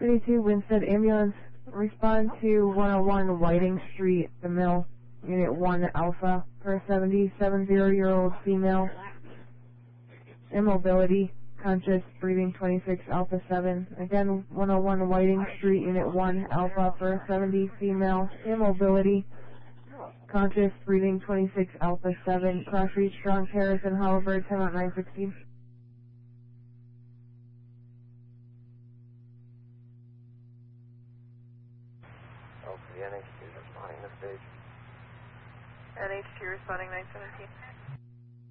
32 Winstead Ambulance, respond to 101 Whiting Street, the Mill, Unit 1 Alpha, per 70-year-old female, immobility, conscious, breathing 26 Alpha 7. Again, 101 Whiting Street, Unit 1 Alpha, per 70, female, immobility, conscious, breathing 26 Alpha 7. Cross Reach, Strong, Harrison, Halliburton, 10 out 916. Okay, NH2 responding to stage. NH2 responding 917.